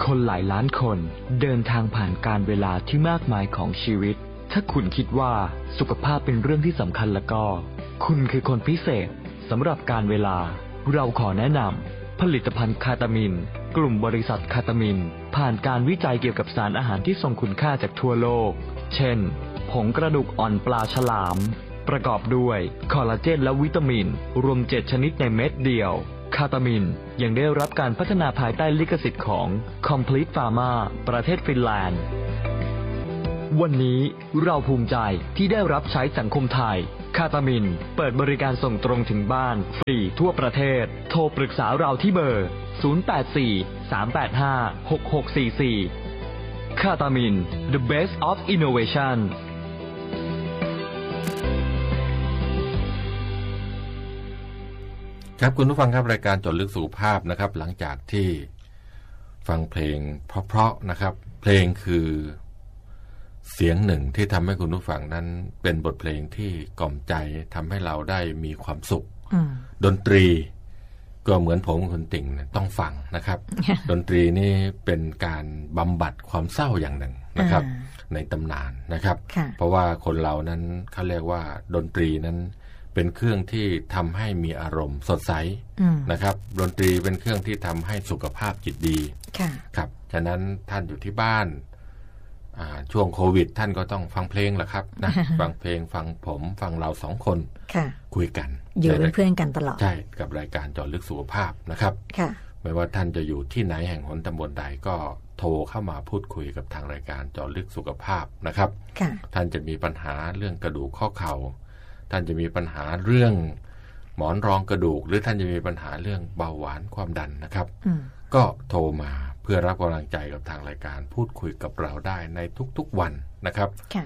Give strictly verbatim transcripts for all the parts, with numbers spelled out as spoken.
คนหลายล้านคนเดินทางผ่านการเวลาที่มากมายของชีวิตถ้าคุณคิดว่าสุขภาพเป็นเรื่องที่สำคัญแล้วก็คุณคือคนพิเศษสำหรับการเวลาเราขอแนะนำผลิตภัณฑ์คาตามินกลุ่มบริษัทคาตามินผ่านการวิจัยเกี่ยวกับสารอาหารที่ทรงคุณค่าจากทั่วโลกเช่นผงกระดูกอ่อนปลาฉลามประกอบด้วยคอลลาเจนและวิตามินรวมเจ็ดชนิดในเม็ดเดียวคาตามินยังได้รับการพัฒนาภายใต้ลิขสิทธิ์ของ Complete Pharma ประเทศฟินแลนด์วันนี้เราภูมิใจที่ได้รับใช้สังคมไทยคาตามินเปิดบริการส่งตรงถึงบ้านฟรีทั่วประเทศโทรปรึกษาเราที่เบอร์ศูนย์ แปด สี่ สาม แปด ห้า หก หก สี่ สี่คาตามิน The Best of Innovation ครับคุณผู้ฟังครับรายการเจาะลึกสุขภาพนะครับหลังจากที่ฟังเพลงเพราะๆนะครับเพลงคือเสียงหนึ่งที่ทำให้คุณผู้ฟังนั้นเป็นบทเพลงที่กล่อมใจทำให้เราได้มีความสุขดนตรีก็เหมือนผมคุณติ่งต้องฟังนะครับ ดนตรีนี่เป็นการบำบัดความเศร้าอย่างหนึ่งนะครับในตำนานนะครับเพราะว่าคนเรานั้นเขาเรียกว่าดนตรีนั้นเป็นเครื่องที่ทำให้มีอารมณ์สดใสนะครับดนตรีเป็นเครื่องที่ทำให้สุขภาพจิตดีครับฉะนั้นท่านอยู่ที่บ้านช่วงโควิดท่านก็ต้องฟังเพลงแหละครับนะ ฟังเพลงฟังผมฟังเราสองคนคุยกันอยู่เป็นเพื่อนกันตลอดใช่กับรายการเจาะลึกสุขภาพนะครับไม่ว่าท่านจะอยู่ที่ไหนแห่งหนตำบลใดก็โทรเข้ามาพูดคุยกับทางรายการเจาะลึกสุขภาพนะครับท่านจะมีปัญหาเรื่องกระดูกข้อเข่าท่านจะมีปัญหาเรื่องหมอนรองกระดูกหรือท่านจะมีปัญหาเรื่องเบาหวานความดันนะครับก็โทรมาเพื่อรับกำลังใจกับทางรายการพูดคุยกับเราได้ในทุกๆวันนะครับ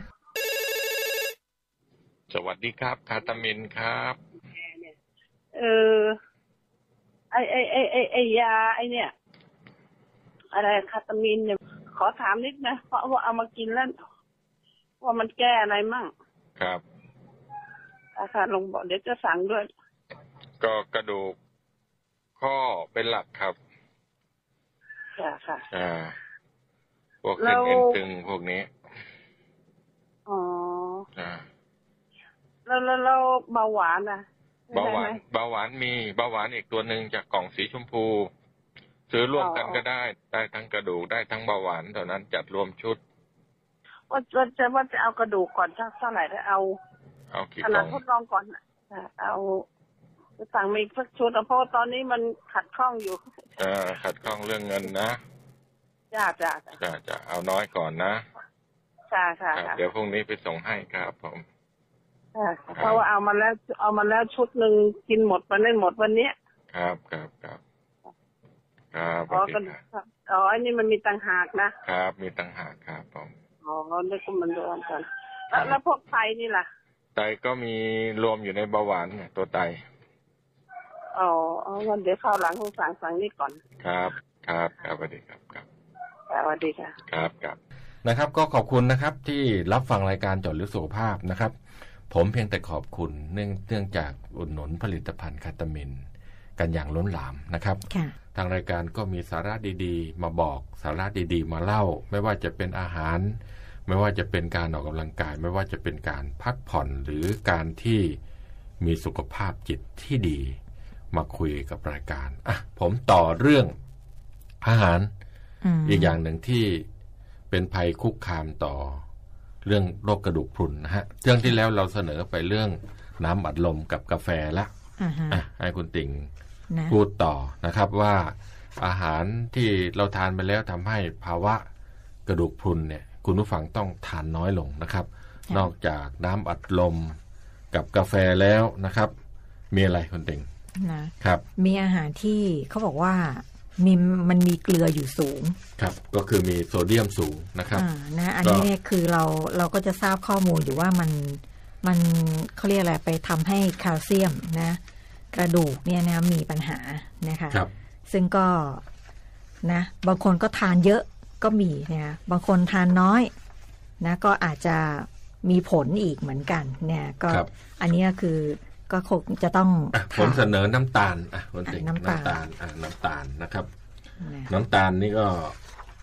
สวัสดีครับคาตามินครับเออไอไอไอไอไอยาไอเนี่ยอะไรคาตามินเนี่ยขอถามนิดนะเพราะว่าเอามากินแล้วว่ามันแก้อะไรมั่งครับอาจารย์ลงบอกเดี๋ยวจะสั่งด้วยก็กระดูกข้อเป็นหลักครับค่ะค่ะอ่าพวกเส้นเอ็นตึงพวกนี้อ๋ออ่าแล้วแล้วแล้วเบาหวานอ่ะเบาหวานเบาหวานมีเบาหวานอีกตัวหนึ่งจากกล่องสีชมพูซื้อร่วมกันก็ได้ได้ทั้งกระดูกได้ทั้งเบาหวานเท่านั้นจัดรวมชุดว่าจะว่าจะเอากระดูกก่อนสักเท่าไหร่แล้วเอาเอากี่กล่องทดลองก่อนเอาจะสั่งมีสักชุดเพราะตอนนี้มันขัดข้องอยู่เออขัดข้องเรื่องเงินนะจ้าจ้าจ้าจ้าเอาน้อยก่อนนะจ้าค่ะเดี๋ยวพรุ่งนี้ไปส่งให้ครับผมเพราะว่าเอามาแล้วเอามาแล้วชุดหนึ่งกินหมดมันไม่หมดวันนี้ครับครับครับครับอ๋อกระดูกอ๋ออันนี้มันมีต่างหากนะครับมีต่างหากครับผมอ๋อนี่ก็มันรวมกันแล้วพวกไตนี่ล่ะไตก็มีรวมอยู่ในเบาหวานเนี่ยตัวไตอ๋องั้นเดี๋ยวเข้าหลังของสั่งสั่งนี่ก่อนครับครับครับสวัสดีครับครับสวัสดีค่ะครับครับนะครับก็ขอบคุณนะครับที่รับฟังรายการเจาะลึกสุขภาพนะครับผมเพียงแต่ขอบคุณเนื่องเนื่องจากอุดหนุนผลิตภัณฑ์คาตามินกันอย่างล้นหลามนะครับทางรายการก็มีสาระดีๆมาบอกสาระดีๆมาเล่าไม่ว่าจะเป็นอาหารไม่ว่าจะเป็นการออกกำลังกายไม่ว่าจะเป็นการพักผ่อนหรือการที่มีสุขภาพจิตที่ดีมาคุยกับรายการอ่ะผมต่อเรื่องอาหาร อ, อีกอย่างหนึ่งที่เป็นภัยคุกคามต่อเรื่องโรคกระดูกพรุนนะฮะเรื่องที่แล้วเราเสนอไปเรื่องน้ำอัดลมกับกาแฟละอ่ะให้คุณติ่งพูดต่อนะครับว่าอาหารที่เราทานไปแล้วทำให้ภาวะกระดูกพรุนเนี่ยคุณผู้ฟังต้องทานน้อยลงนะครับนอกจากน้ำอัดลมกับกาแฟแล้วนะครับมีอะไรคุณติ่งนะครับมีอาหารที่เขาบอกว่ามีมันมีเกลืออยู่สูงครับก็คือมีโซเดียมสูงนะครับอ่านะอันนี้เนี่ยคือเราเราก็จะทราบข้อมูลอยู่ว่ามันมันเขาเรียกอะไรไปทำให้แคลเซียมนะกระดูกเนี่ยนะมีปัญหานะคะครับซึ่งก็นะบางคนก็ทานเยอะก็มีนะคะบางคนทานน้อยนะก็อาจจะมีผลอีกเหมือนกันเนี่ยก็อันนี้ก็คือก็คงจะต้องผมเสนอน้ำตาลอ่ะคนติ่งน้ำตาลอ่ะน้ำตาลนะครับน้ำตาลนี่ก็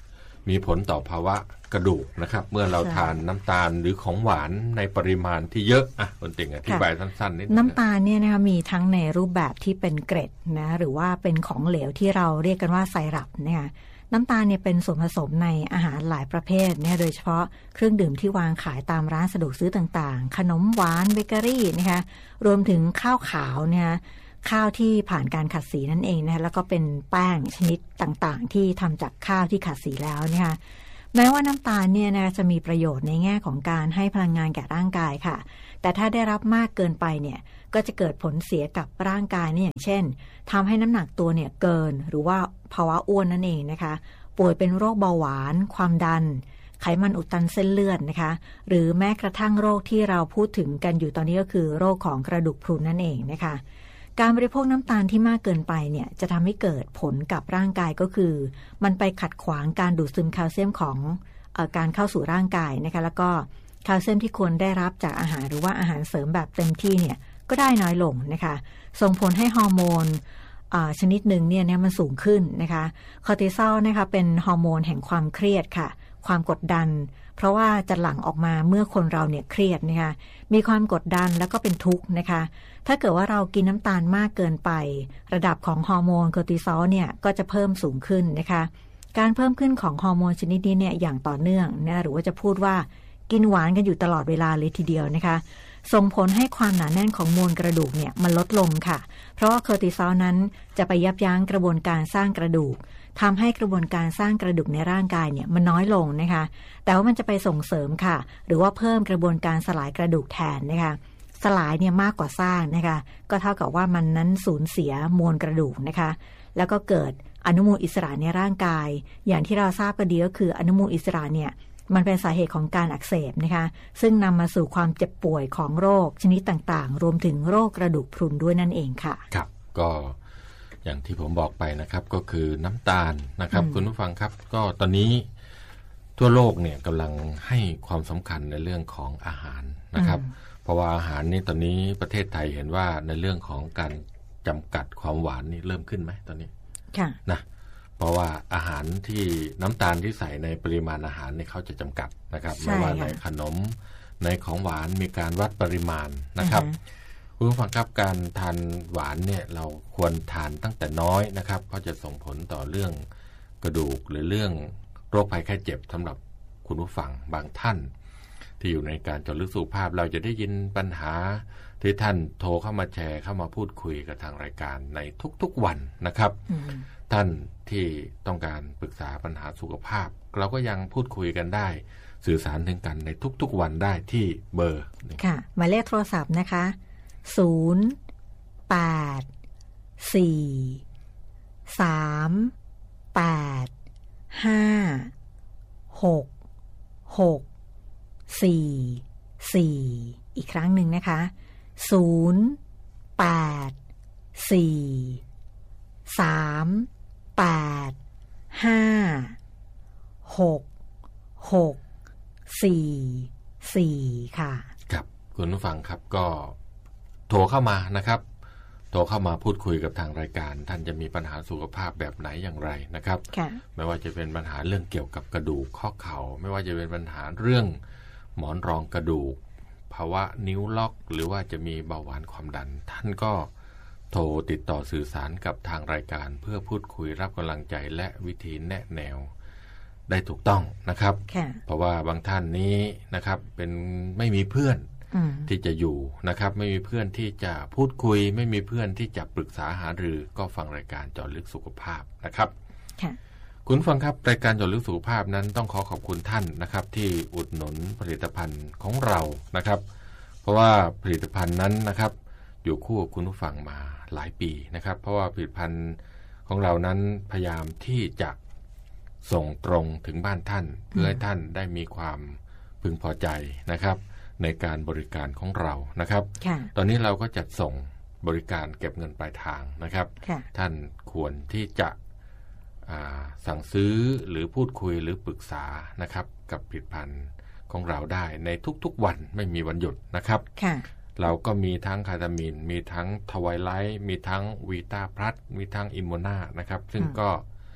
มีผลต่อภาวะกระดูกนะครับเมื่อเราทานน้ำตาลหรือของหวานในปริมาณที่เยอะอ่ะคุณติ่งอธิบายสั้นๆนิดนึงน้ำตาลเนี่ยนะคะมีทั้งในรูปแบบที่เป็นเกร็ดนะหรือว่าเป็นของเหลวที่เราเรียกกันว่าไซรัปเนี่ยน้ำตาลเนี่ยเป็นส่วนผสมในอาหารหลายประเภทเนี่ยโดยเฉพาะเครื่องดื่มที่วางขายตามร้านสะดวกซื้อต่างๆขนมหวานเบเกอรี่นะคะรวมถึงข้าวขาวเนี่ยข้าวที่ผ่านการขัดสีนั่นเองนะคะแล้วก็เป็นแป้งชนิดต่างๆที่ทำจากข้าวที่ขัดสีแล้วนะคะแม้ว่าน้ำตาลเนี่ยนะจะมีประโยชน์ในแง่ของการให้พลังงานแก่ร่างกายค่ะแต่ถ้าได้รับมากเกินไปเนี่ยก็จะเกิดผลเสียกับร่างกายเนี่ยอย่างเช่นทำให้น้ำหนักตัวเนี่ยเกินหรือว่าภาวะอ้วนนั่นเองนะคะป่วยเป็นโรคเบาหวานความดันไขมันอุดตันเส้นเลือดนะคะหรือแม้กระทั่งโรคที่เราพูดถึงกันอยู่ตอนนี้ก็คือโรคของกระดูกพรุนนั่นเองนะคะการบริโภคน้ำตาลที่มากเกินไปเนี่ยจะทำให้เกิดผลกับร่างกายก็คือมันไปขัดขวางการดูดซึมแคลเซียมของเอ่อการเข้าสู่ร่างกายนะคะแล้วก็แคลเซียมที่ควรได้รับจากอาหารหรือว่าอาหารเสริมแบบเต็มที่เนี่ยก็ได้น้อยลงนะคะส่งผลให้ฮอร์โมนชนิดหนึ่งเนี่ยเนี่ยมันสูงขึ้นนะคะคอร์ติซอลนะคะเป็นฮอร์โมนแห่งความเครียดค่ะความกดดันเพราะว่าจะหลั่งออกมาเมื่อคนเราเนี่ยเครียดนะคะมีความกดดันแล้วก็เป็นทุกข์นะคะถ้าเกิดว่าเรากินน้ำตาลมากเกินไประดับของฮอร์โมนคอร์ติซอลเนี่ยก็จะเพิ่มสูงขึ้นนะคะการเพิ่มขึ้นของฮอร์โมนชนิดนี้เนี่ยอย่างต่อเนื่องนะหรือว่าจะพูดว่ากินหวานกันอยู่ตลอดเวลาเลยทีเดียวนะคะส่งผลให้ความหนาแน่นของมวลกระดูกเนี่ยมันลดลงค่ะเพราะว่าคอร์ติซอลนั้นจะไปยับยั้งกระบวนการสร้างกระดูกทำให้กระบวนการสร้างกระดูกในร่างกายเนี่ยมันน้อยลงนะคะแต่ว่ามันจะไปส่งเสริมค่ะหรือว่าเพิ่มกระบวนการสลายกระดูกแทนนะคะสลายเนี่ยมากกว่าสร้างนะคะก็เท่ากับว่ามันนั้นสูญเสียมวลกระดูกนะคะแล้วก็เกิดอนุมูลอิสระในร่างกายอย่างที่เราทราบกันดีก็คืออนุมูลอิสระเนี่ยมันเป็นสาเหตุของการอักเสบนะคะซึ่งนำมาสู่ความเจ็บป่วยของโรคชนิดต่างๆรวมถึงโรคกระดูกพรุนด้วยนั่นเองค่ะครับก็อย่างที่ผมบอกไปนะครับก็คือน้ำตาลนะครับคุณผู้ฟังครับก็ตอนนี้ทั่วโลกเนี่ยกำลังให้ความสำคัญในเรื่องของอาหารนะครับเพราะว่าอาหารนี่ตอนนี้ประเทศไทยเห็นว่าในเรื่องของการจำกัดความหวานนี่เริ่มขึ้นไหมตอนนี้ค่ะนะเพราะว่าอาหารที่น้ำตาลที่ใส่ในปริมาณอาหารเนี่ยเขาจะจำกัดนะครับไม่ว่าในขนมในของหวานมีการวัดปริมาณนะครับคุณผู้ฟังครับการทานหวานเนี่ยเราควรทานตั้งแต่น้อยนะครับเพราะจะส่งผลต่อเรื่องกระดูกหรือเรื่องโรคภัยไข้เจ็บสำหรับคุณผู้ฟังบางท่านที่อยู่ในการเจาะลึกสุขภาพเราจะได้ยินปัญหาที่ท่านโทรเข้ามาแชร์เข้ามาพูดคุยกับทางรายการในทุกๆวันนะครับท่านที่ต้องการปรึกษาปัญหาสุขภาพเราก็ยังพูดคุยกันได้สื่อสารถึงกันในทุกๆวันได้ที่เบอร์ค่ะหมายเลขโทรศัพท์นะคะศูนย์ แปด สี่ สาม แปด ห้า หก หก สี่ สี่ อีกครั้งหนึ่งนะคะศูนย์ แปด สี่ สาม แปด ห้า หก หก สี่ สี่ ค่ะครับคุณผู้ฟังครับก็โทรเข้ามานะครับโทรเข้ามาพูดคุยกับทางรายการท่านจะมีปัญหาสุขภาพแบบไหนอย่างไรนะครับไม่ว่าจะเป็นปัญหาเรื่องเกี่ยวกับกระดูกข้อเข่าไม่ว่าจะเป็นปัญหาเรื่องหมอนรองกระดูกภาวะนิ้วล็อกหรือว่าจะมีเบาหวานความดันท่านก็โทรติดต่อสื่อสารกับทางรายการเพื่อพูดคุยรับกำลังใจและวิธีแนะแนวได้ถูกต้องนะครับเพราะว่าบางท่านนี้นะครับเป็นไม่มีเพื่อนที่จะอยู่นะครับไม่มีเพื่อนที่จะพูดคุยไม่มีเพื่อนที่จะปรึกษาหารือก็ฟังรายการเจาะลึกสุขภาพนะครับคุณฟังครับรายการเจาะลึกสุขภาพนั้นต้องขอขอบคุณท่านนะครับที่อุดหนุนผลิตภัณฑ์ของเรานะครับเพราะว่าผลิตภัณฑ์นั้นนะครับอยู่คู่กับคุณผู้ฟังมาหลายปีนะครับเพราะว่าผลิตภัณฑ์ของเรานั้นพยายามที่จะส่งตรงถึงบ้านท่านเพื่อให้ท่านได้มีความพึงพอใจนะครับในการบริการของเรานะครับตอนนี้เราก็จัดส่งบริการเก็บเงินปลายทางนะครับท่านควรที่จะสั่งซื้อหรือพูดคุยหรือปรึกษานะครับกับผลิตภัณฑ์ของเราได้ในทุกๆวันไม่มีวันหยุดนะครับเราก็มีทั้งคาตามีนมีทั้งทไวไลท์มีทั้งวีตาพลัสมีทั้งอิมโมนานะครับซึ่งก็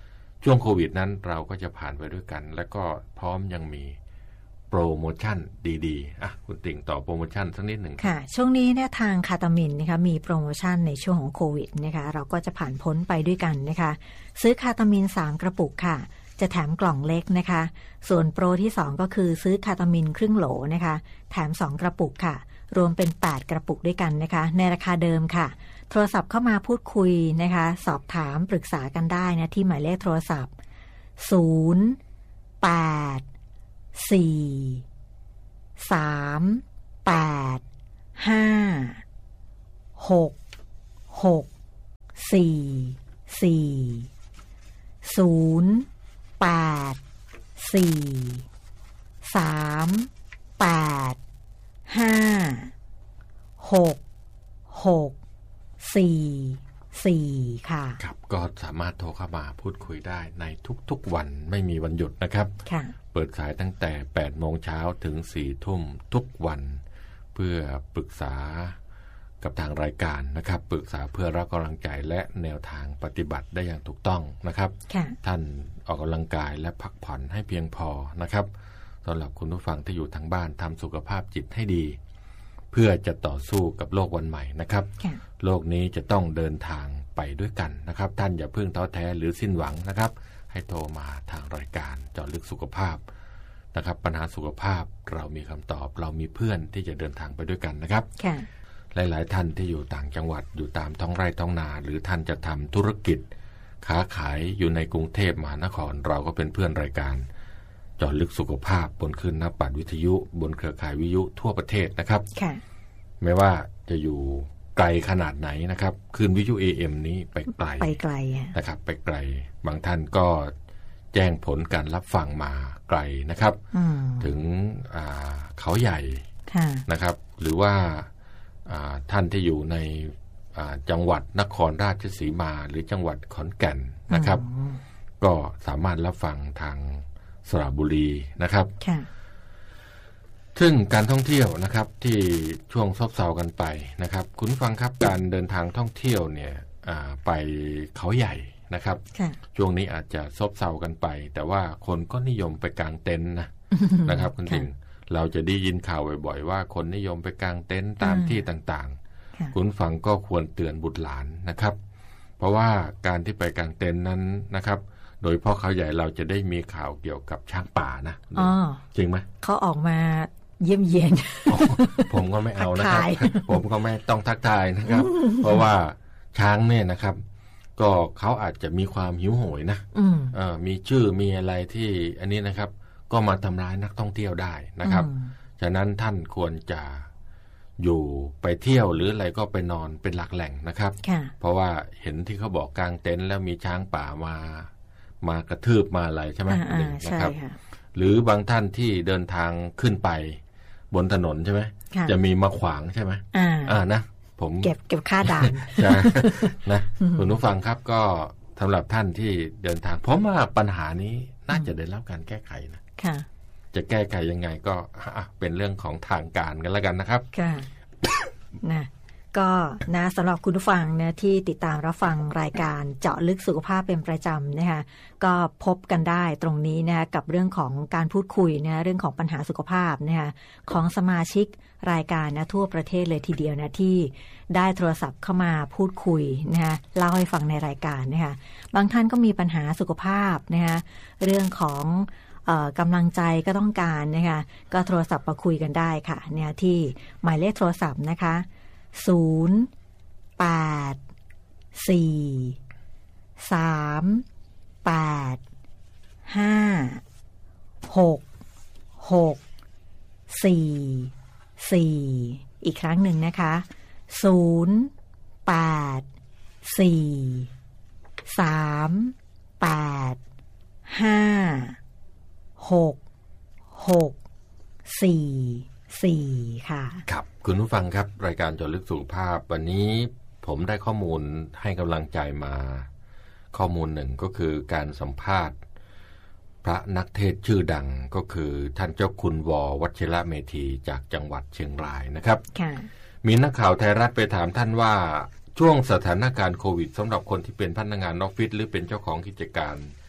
ช่วงโควิดนั้นเราก็จะผ่านไปด้วยกันแล้วก็พร้อมยังมีโปรโมชั่นดีๆอ่ะคุณติ่งต่อโปรโมชั่นสักนิดหนึ่งค่ะช่วงนี้เนี่ยทางคาตามินนะคะมีโปรโมชั่นในช่วงของโควิดนะคะเราก็จะผ่านพ้นไปด้วยกันนะคะซื้อคาตามินสามกระปุกค่ะจะแถมกล่องเล็กนะคะส่วนโปรที่สองก็คือซื้อคาตามินครึ่งโหลนะคะแถมสองกระปุกค่ะรวมเป็นแปดกระปุกด้วยกันนะคะในราคาเดิมค่ะโทรศัพท์เข้ามาพูดคุยนะคะสอบถามปรึกษากันได้นะที่หมายเลขโทรศัพท์ศูนย์ แปด สี่ สาม แปด ห้า หก หก สี่ สี่ ศูนย์ แปด สี่ สาม แปด ห้า หก หก สี่ สี่ค่ะครับก็สามารถโทรเข้ามาพูดคุยได้ในทุกๆวันไม่มีวันหยุดนะครับค่ะเปิดสายตั้งแต่แปดโมงเช้าถึงสี่ทุ่มทุกวันเพื่อปรึกษากับทางรายการนะครับปรึกษาเพื่อรับกำลังใจและแนวทางปฏิบัติได้อย่างถูกต้องนะครับท่านออกกำลังกายและพักผ่อนให้เพียงพอนะครับสำหรับคุณผู้ฟังที่อยู่ทางบ้านทำสุขภาพจิตให้ดีเพื่อจะต่อสู้กับโลกวันใหม่นะครับโลกนี้จะต้องเดินทางไปด้วยกันนะครับท่านอย่าเพิ่งท้อแท้หรือสิ้นหวังนะครับให้โทรมาทางรายการเจาะลึกสุขภาพนะครับปัญหาสุขภาพเรามีคำตอบเรามีเพื่อนที่จะเดินทางไปด้วยกันนะครับหลายๆท่านที่อยู่ต่างจังหวัดอยู่ตามท้องไร่ท้องนาหรือท่านจะทำธุรกิจค้าขายอยู่ในกรุงเทพมหานครเราก็เป็นเพื่อนรายการเจาะลึกสุขภาพบนคลื่นนับปัดวิทยุบนเครือข่ายวิทยุทั่วประเทศนะครับไม่ว่าจะอยู่ไกลขนาดไหนนะครับคลื่นวิทยุ เอ เอ็ม นี้ไปไกลไปไกลนะครับไปไกลบางท่านก็แจ้งผลการรับฟังมาไกลนะครับถึงเขาใหญ่นะครับหรือว่าท่านที่อยู่ในจังหวัดนครราชสีมาหรือจังหวัดขอนแก่นนะครับก็สามารถรับฟังทางสระบุรีนะครับซึ่งการท่องเที่ยวนะครับที่ช่วงซบเซากันไปนะครับคุณฟังครับการเดินทางท่องเที่ยวเนี่ยไปเขาใหญ่นะครับช่วงนี้อาจจะซบเซากันไปแต่ว่าคนก็นิยมไปกางเต็นท์นะนะครับคุณทิงเราจะได้ยินข่าวบ่อยๆว่าคนนิยมไปกางเต็นท์ตามที่ต่างๆคุณฟังก็ควรเตือนบุตรหลานนะครับเพราะว่าการที่ไปกางเต็นท์นั้นนะครับโดยพ่อเขาใหญ่เราจะได้มีข่าวเกี่ยวกับช้างป่านะจริงไหมเขาออกมาเยี่ยมเยียนผมก็ไม่เอานะครับผมก็ไม่ต้องทักทายนะครับเพราะว่าช้างเนี่ยนะครับก็เขาอาจจะมีความหิวโหยนะมีชื่อมีอะไรที่อันนี้นะครับก็มาทำร้ายนักท่องเที่ยวได้นะครับฉะนั้นท่านควรจะอยู่ไปเที่ยวหรืออะไรก็ไปนอนเป็นหลักแหล่งนะครับเพราะว่าเห็นที่เขาบอกกางเต็นท์แล้วมีช้างป่ามามากระทืบมาอะไรใช่ไหมนะครับหรือบางท่านที่เดินทางขึ้นไปบนถนนใช่ไหมจะมีมาขวางใช่ไหมอ่านะผมเก็บเก็บค่าด่านนะคุณผู้ฟังครับก็สำหรับท่านที่เดินทางผมว่าปัญหานี้น่าจะได้รับการแก้ไขนะจะแก้ไขยังไงก็เป็นเรื่องของทางการกันแล้วกันนะครับค่ะนะก็นะสำหรับคุณผู้ฟังนะที่ติดตามรับฟังรายการเจาะลึกสุขภาพเป็นประจำนะคะก็พบกันได้ตรงนี้นะกับเรื่องของการพูดคุยนะเรื่องของปัญหาสุขภาพนะคะของสมาชิกรายการนะทั่วประเทศเลยทีเดียวนะที่ได้โทรศัพท์เข้ามาพูดคุยนะคะเล่าให้ฟังในรายการนะคะบางท่านก็มีปัญหาสุขภาพนะคะเรื่องของกำลังใจก็ต้องการนะคะก็โทรศัพท์มาคุยกันได้ค่ะเนี่ยที่หมายเลขโทรศัพท์นะคะศูนย์ แปด สี่ สาม แปด ห้า หก หก สี่ สี่ อีกครั้งหนึ่งนะคะศูนย์ แปด สี่ สาม แปด ห้า หก หก สี่ สี่ค่ะครับคุณผู้ฟังครับรายการเจาะลึกสุขภาพวันนี้ผมได้ข้อมูลให้กำลังใจมาข้อมูลหนึ่งก็คือการสัมภาษณ์พระนักเทศน์ชื่อดังก็คือท่านเจ้าคุณว.วชิระเมธีจากจังหวัดเชียงรายนะครับมีนักข่าวไทยรัฐไปถามท่านว่าช่วงสถานการณ์โควิดสำหรับคนที่เป็นพนักงานออฟฟิศหรือเป็นเจ้าของกิจการ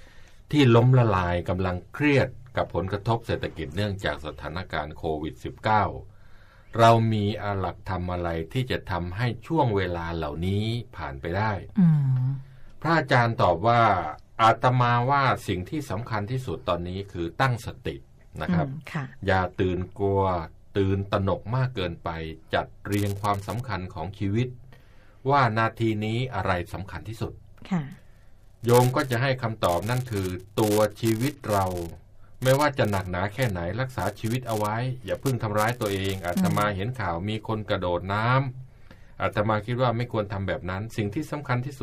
ที่ล้มละลายกำลังเครียดกับผลกระทบเศรษฐกิจเนื่องจากสถานการณ์โควิด สิบเก้า เรามีอาหลักธรรมอะไรที่จะทำให้ช่วงเวลาเหล่านี้ผ่านไปได้พระอาจารย์ตอบว่าอาตมาว่าสิ่งที่สำคัญที่สุดตอนนี้คือตั้งสตินะครับอย่าตื่นกลัวตื่นตระหนกมากเกินไปจัดเรียงความสำคัญของชีวิตว่านาทีนี้อะไรสำคัญที่สุดโยมก็จะให้คำตอบนั่นคือตัวชีวิตเราไม่ว่าจะหนักหนาแค่ไหนรักษาชีวิตเอาไว้อย่าเพิ่งทำร้ายตัวเองอาตมาเห็นข่าวมีคนกระโดดน้ำอาตมาคิดว่าไม่ควรทำแบบนั้นสิ่งที่สำคัญที่สุด